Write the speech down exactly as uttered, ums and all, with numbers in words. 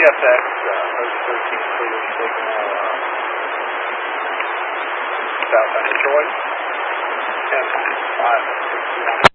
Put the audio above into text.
F X, uh, host thirteen clear signal, uh, south on Detroit.